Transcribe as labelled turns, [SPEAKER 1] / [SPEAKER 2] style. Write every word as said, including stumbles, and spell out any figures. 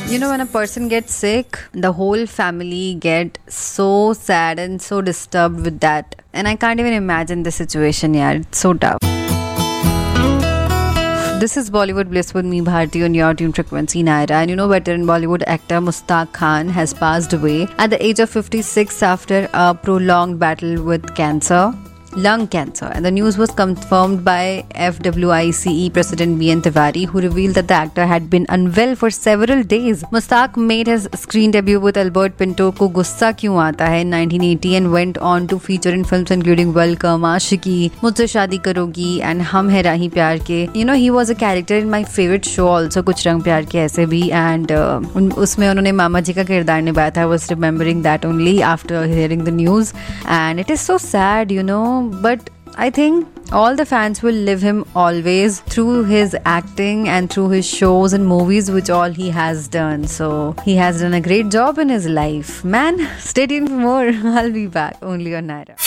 [SPEAKER 1] You know, when a person gets sick, the whole family get so sad and so disturbed with that. And I can't even imagine the situation, yeah. It's so tough. This is Bollywood Bliss with me, Bharti, on your tune frequency, Naira. And you know, veteran Bollywood actor Mushtaq Khan has passed away at the age of fifty-six after a prolonged battle with cancer. Lung cancer, and the news was confirmed by F W I C E President B N Tiwari, who revealed that the actor had been unwell for several days. Mushtaq made his screen debut with Albert Pinto Ko Gussa Kyun Aata Hai in nineteen eighty and went on to feature in films including Welcome, Aashiqui, Mujhse Shaadi Karogi and Hum Hai Rahi Pyar Ke. You know, he was a character in my favorite show also, Kuch Rang Pyar Ke Aise Bhi, and uh, उसमें उन्होंने मामा जी का किरदार निभाया था. I was remembering that only after hearing the news, and it is so sad, you know. But I think all the fans will live him always through his acting and through his shows and movies, which all he has done. So he has done a great job in his life. Man, stay tuned for more. I'll be back only on Naira.